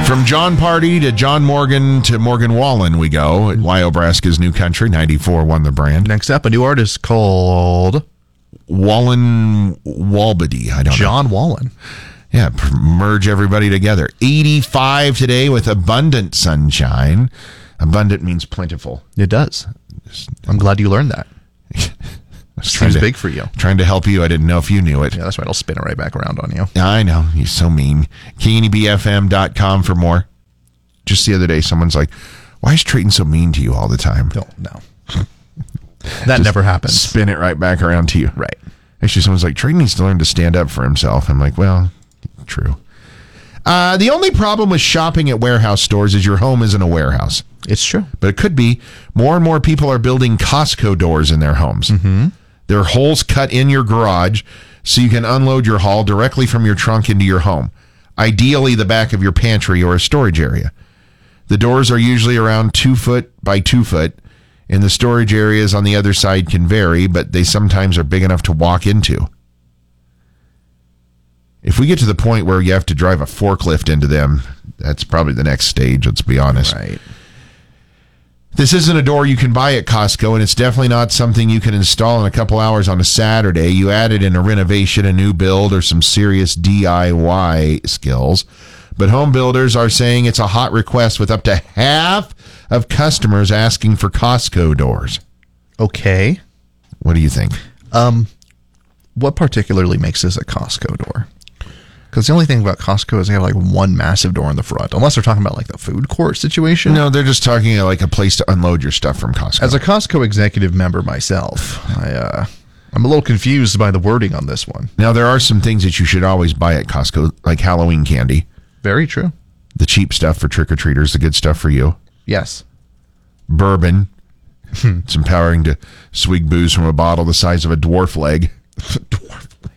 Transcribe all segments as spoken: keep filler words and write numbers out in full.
From John Party to John Morgan to Morgan Wallen we go. At Wyobraska's New Country, ninety-four one The Brand. Next up, a new artist called Wallen Walbody. I don't John know. Wallen. Yeah, merge everybody together. eighty-five today with abundant sunshine. Abundant means plentiful. It does. I'm glad you learned that. Seems to, big for you. Trying to help you. I didn't know if you knew it. Yeah, that's right. I'll spin it right back around on you. I know. You're so mean. Keaney B F M dot com for more. Just the other day, someone's like, why is Trayton so mean to you all the time? No, no. That never happens. Spin it right back around to you. Right. Actually, someone's like, Trayton needs to learn to stand up for himself. I'm like, well, true. Uh, the only problem with shopping at warehouse stores is your home isn't a warehouse. It's true. But it could be. More and more people are building Costco doors in their homes. Mm-hmm. There are holes cut in your garage so you can unload your haul directly from your trunk into your home. Ideally, the back of your pantry or a storage area. The doors are usually around two foot by two foot, and the storage areas on the other side can vary, but they sometimes are big enough to walk into. If we get to the point where you have to drive a forklift into them, that's probably the next stage, let's be honest. Right. This isn't a door you can buy at Costco, and it's definitely not something you can install in a couple hours on a Saturday. You add it in a renovation, a new build, or some serious D I Y skills. But home builders are saying it's a hot request with up to half of customers asking for Costco doors. Okay. What do you think? Um, what particularly makes this a Costco door? Because the only thing about Costco is they have like one massive door in the front, unless they're talking about like the food court situation. No, they're just talking like a place to unload your stuff from Costco. As a Costco executive member myself, I, uh, I'm a little confused by the wording on this one. Now, there are some things that you should always buy at Costco, like Halloween candy. Very true. The cheap stuff for trick-or-treaters, the good stuff for you. Yes. Bourbon. It's empowering to swig booze from a bottle the size of a dwarf leg. Dwarf leg.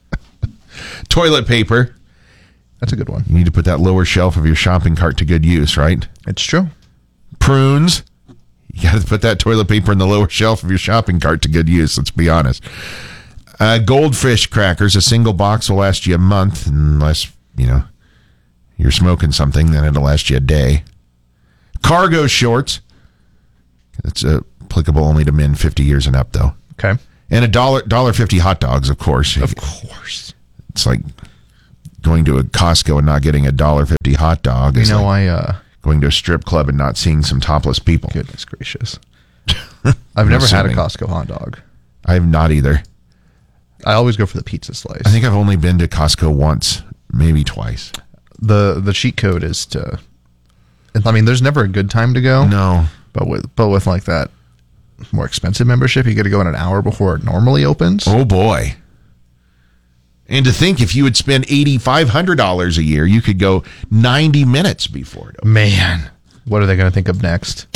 Toilet paper. That's a good one. You need to put that lower shelf of your shopping cart to good use, right? It's true. Prunes. You got to put that toilet paper in the lower shelf of your shopping cart to good use, let's be honest. Uh, goldfish crackers. A single box will last you a month unless, you know, you're smoking something, then it'll last you a day. Cargo shorts. That's uh, applicable only to men fifty years and up, though. Okay. And a dollar dollar fifty hot dogs, of course. Of course. It's like going to a Costco and not getting a dollar fifty hot dog. You It's know, like I uh, going to a strip club and not seeing some topless people. goodness gracious. I've never had a Costco hot dog. I have not either. I always go for the pizza slice. I think I've only been to Costco once, maybe twice. the the cheat code is to. I mean, there's never a good time to go. No, but with but with like that more expensive membership, you got to go in an hour before it normally opens. Oh boy. And to think if you would spend eight thousand five hundred dollars a year, you could go ninety minutes before it opens. Man, what are they going to think of next?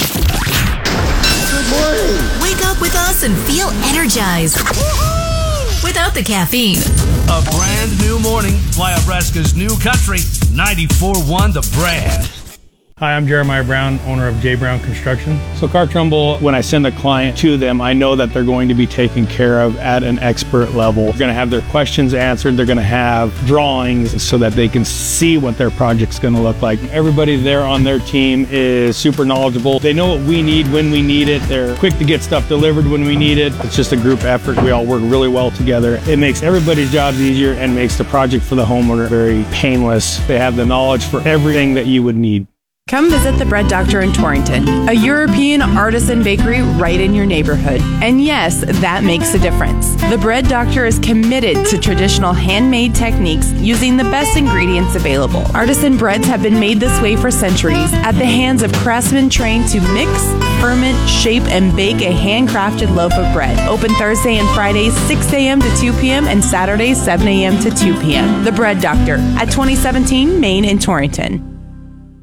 Good morning. Wake up with us and feel energized. Without the caffeine. A brand new morning. Wyobraska's New Country, ninety-four one The Brand. Hi, I'm Jeremiah Brown, owner of J. Brown Construction. So Car Trumbull, when I send a client to them, I know that they're going to be taken care of at an expert level. They're going to have their questions answered. They're going to have drawings so that they can see what their project's going to look like. Everybody there on their team is super knowledgeable. They know what we need when we need it. They're quick to get stuff delivered when we need it. It's just a group effort. We all work really well together. It makes everybody's jobs easier and makes the project for the homeowner very painless. They have the knowledge for everything that you would need. Come visit the Bread Doctor in Torrington, a European artisan bakery right in your neighborhood. And yes, that makes a difference. The Bread Doctor is committed to traditional handmade techniques using the best ingredients available. Artisan breads have been made this way for centuries at the hands of craftsmen trained to mix, ferment, shape, and bake a handcrafted loaf of bread. Open Thursday and Fridays, six a.m. to two p.m. and Saturdays, seven a.m. to two p.m. The Bread Doctor at twenty seventeen Main in Torrington.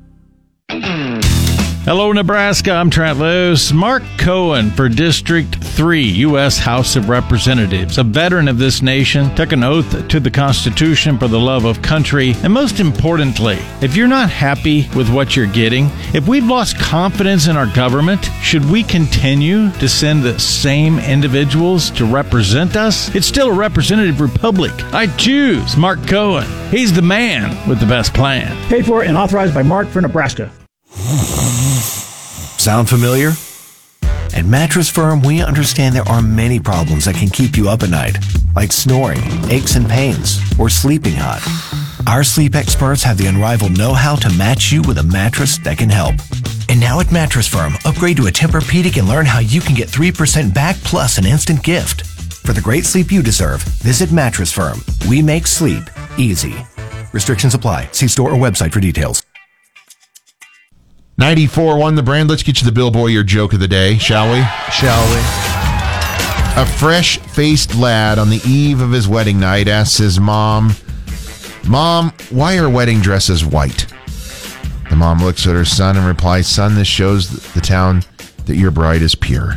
Hello, Nebraska. I'm Trent Luce. Mark Cohen for District twenty-three U S House of Representatives, a veteran of this nation, took an oath to the Constitution for the love of country, and most importantly, if you're not happy with what you're getting, if we've lost confidence in our government, should we continue to send the same individuals to represent us? It's still a representative republic. I choose Mark Cohen. He's the man with the best plan. Paid for and authorized by Mark for Nebraska. Sound familiar? At Mattress Firm, we understand there are many problems that can keep you up at night, like snoring, aches and pains, or sleeping hot. Our sleep experts have the unrivaled know-how to match you with a mattress that can help. And now at Mattress Firm, upgrade to a Tempur-Pedic and learn how you can get three percent back plus an instant gift. For the great sleep you deserve, visit Mattress Firm. We make sleep easy. Restrictions apply. See store or website for details. ninety-four one The Brand. Let's get you the Bill Boyer joke of the day, shall we? Shall we? A fresh-faced lad on the eve of his wedding night asks his mom, Mom, why are wedding dresses white? The mom looks at her son and replies, Son, this shows the town that your bride is pure.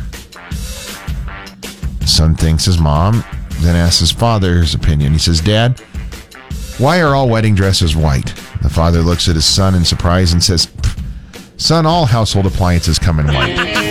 The son thanks his mom, then asks his father his opinion. He says, Dad, why are all wedding dresses white? The father looks at his son in surprise and says, Son, all household appliances come in white.